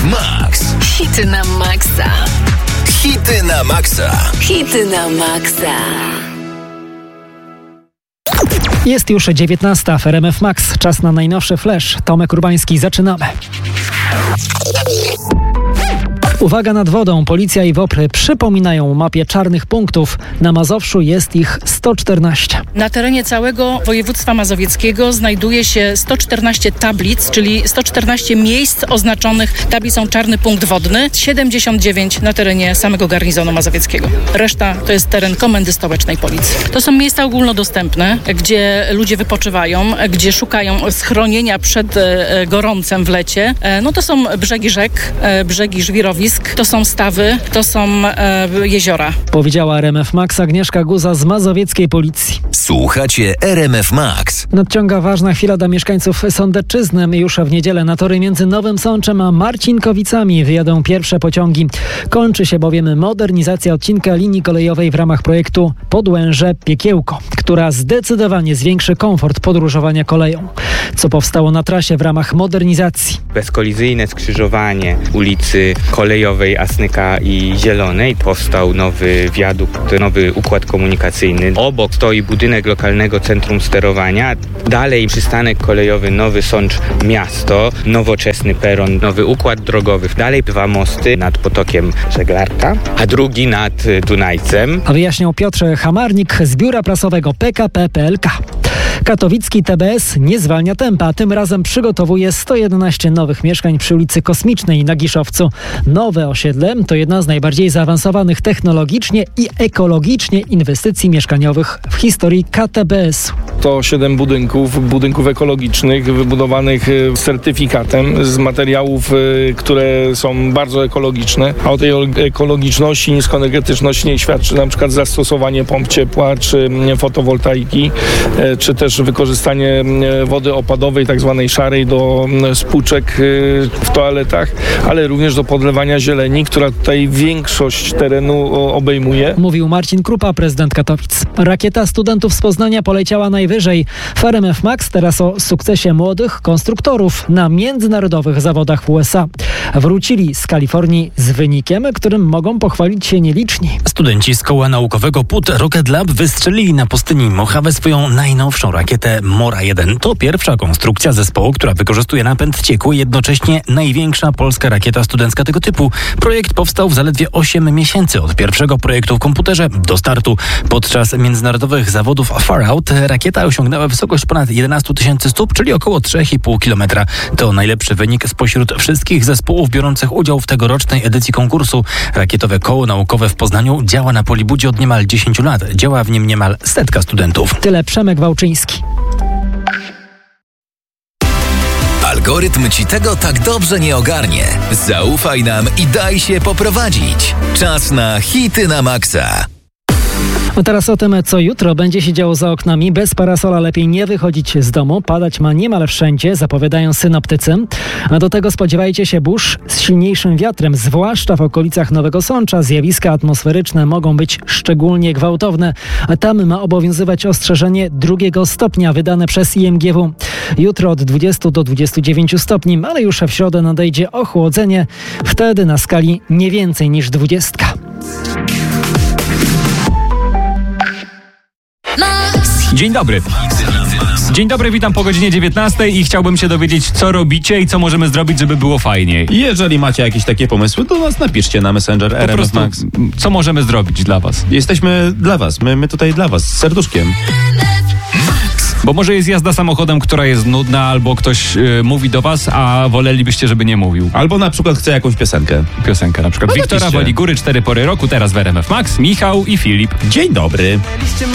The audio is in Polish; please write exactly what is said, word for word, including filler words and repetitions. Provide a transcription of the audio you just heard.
Max. Hity na maksa. Hity na maksa. Hity na maksa. Jest już dziewiętnasta w R M F Max. Czas na najnowszy flash. Tomek Urbański, zaczynamy. Uwaga nad wodą. Policja i WOPR przypominają o mapie czarnych punktów. Na Mazowszu jest ich sto czternaście. Na terenie całego województwa mazowieckiego znajduje się sto czternaście tablic, czyli sto czternaście miejsc oznaczonych tablicą czarny punkt wodny, siedemdziesiąt dziewięć na terenie samego garnizonu mazowieckiego. Reszta to jest teren Komendy Stołecznej Policji. To są miejsca ogólnodostępne, gdzie ludzie wypoczywają, gdzie szukają schronienia przed e, gorącem w lecie. E, no to są brzegi rzek, e, brzegi żwirowisk, to są stawy, to są e, jeziora. Powiedziała R M F Max Agnieszka Guza z mazowieckiej policji. Słuchacie R M F Max. Nadciąga ważna chwila dla mieszkańców Sądecczyzny. Już w niedzielę na tory między Nowym Sączem a Marcinkowicami wyjadą pierwsze pociągi. Kończy się bowiem modernizacja odcinka linii kolejowej w ramach projektu Podłęże-Piekiełko, która zdecydowanie zwiększy komfort podróżowania koleją. Co powstało na trasie w ramach modernizacji? Bezkolizyjne skrzyżowanie ulicy Kolejowej Asnyka i Zielonej. Powstał nowy wiadukt, nowy układ komunikacyjny. Obok stoi budynek lokalnego centrum sterowania. Dalej przystanek kolejowy Nowy Sącz Miasto, nowoczesny peron, nowy układ drogowy. Dalej dwa mosty nad potokiem Żeglarka, a drugi nad Dunajcem. A wyjaśniał Piotr Hamarnik z biura prasowego P K P P L K. Katowicki T B S nie zwalnia tempa, tym razem przygotowuje sto jedenaście nowych mieszkań przy ulicy Kosmicznej na Giszowcu. Nowe osiedle to jedna z najbardziej zaawansowanych technologicznie i ekologicznie inwestycji mieszkaniowych w historii K T B S. To siedem budynków, budynków ekologicznych, wybudowanych z certyfikatem, z materiałów, które są bardzo ekologiczne, a o tej ekologiczności, niskoenergetyczności nie świadczy na przykład zastosowanie pomp ciepła, czy fotowoltaiki, czy też wykorzystanie wody opadowej, tak zwanej szarej, do spłuczek w toaletach, ale również do podlewania zieleni, która tutaj większość terenu obejmuje. Mówił Marcin Krupa, prezydent Katowic. Rakieta studentów z Poznania poleciała najwyżej. W R M F Max teraz o sukcesie młodych konstruktorów na międzynarodowych zawodach w U S A. Wrócili z Kalifornii z wynikiem, którym mogą pochwalić się nieliczni. Studenci z koła naukowego P U T Rocket Lab wystrzelili na pustyni Mojave swoją najnowszą rakietę Mora jeden. To pierwsza konstrukcja zespołu, która wykorzystuje napęd ciekły, jednocześnie największa polska rakieta studencka tego typu. Projekt powstał w zaledwie osiem miesięcy od pierwszego projektu w komputerze do startu. Podczas międzynarodowych zawodów Far Out rakieta osiągnęła wysokość ponad jedenaście tysięcy stóp, czyli około trzy i pół kilometra. To najlepszy wynik spośród wszystkich zespołów biorących udział w tegorocznej edycji konkursu. Rakietowe koło naukowe w Poznaniu działa na Polibudzie od niemal dziesięciu lat. Działa w nim niemal setka studentów. Tyle Przemek Wałczyński. Algorytm ci tego tak dobrze nie ogarnie. Zaufaj nam i daj się poprowadzić. Czas na hity na maksa. A teraz o tym, co jutro będzie się działo za oknami. Bez parasola lepiej nie wychodzić z domu. Padać ma niemal wszędzie, zapowiadają synoptycy. A do tego spodziewajcie się burz z silniejszym wiatrem, zwłaszcza w okolicach Nowego Sącza. Zjawiska atmosferyczne mogą być szczególnie gwałtowne. A tam ma obowiązywać ostrzeżenie drugiego stopnia wydane przez I M G W. Jutro od dwudziestu do dwudziestu dziewięciu stopni, ale już w środę nadejdzie ochłodzenie. Wtedy na skali nie więcej niż dwudziestka. Dzień dobry. Dzień dobry, witam po godzinie dziewiętnastej i chciałbym się dowiedzieć, co robicie i co możemy zrobić, żeby było fajniej. Jeżeli macie jakieś takie pomysły, to nas napiszcie na Messenger Po R M F prostu, Max. co możemy zrobić dla was? Jesteśmy dla was, my, my tutaj dla was, z serduszkiem. Bo może jest jazda samochodem, która jest nudna, albo ktoś y, mówi do was, a wolelibyście, żeby nie mówił. Albo na przykład chce jakąś piosenkę. Piosenkę na przykład. No Wiktora napiszcie. woli góry, cztery pory roku, teraz w R M F Max, Michał i Filip. Dzień dobry.